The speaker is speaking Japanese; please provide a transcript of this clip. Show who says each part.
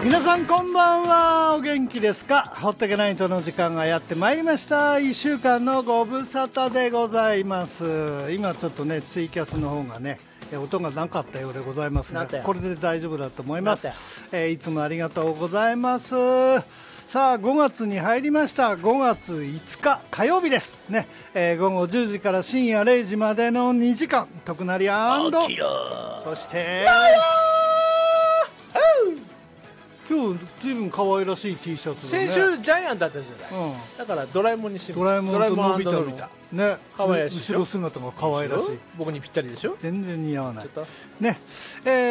Speaker 1: 皆さんこんばんは。お元気ですか？ほっとけないとの時間がやってまいりました。1週間のご無沙汰でございます。今ちょっとねツイキャスの方がね音がなかったようでございますが、これで大丈夫だと思います。いつもありがとうございます。さあ5月に入りました。5月5日火曜日ですね。午後10時から深夜0時までの2時間徳成&そして今日ずいぶん可愛らしい T シャツだね。
Speaker 2: 先週ジャイアンだったじゃない、だからドラえもんにして
Speaker 1: ドラえもんとのび太のね、
Speaker 2: 可愛らしいでしょ。
Speaker 1: 後ろ姿が可愛らしい。
Speaker 2: 僕にぴったりでしょ。
Speaker 1: 全然似合わない
Speaker 2: ちょっと
Speaker 1: ね。